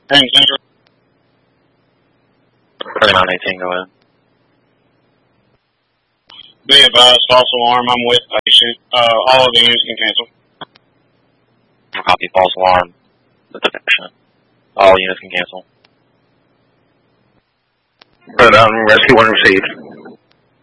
Thanks, Andrew. 3918, go ahead. Be advised, false alarm, I'm with patient. All of the units can cancel. Copy, false alarm. Detection. All units can cancel. Rescue 1 received.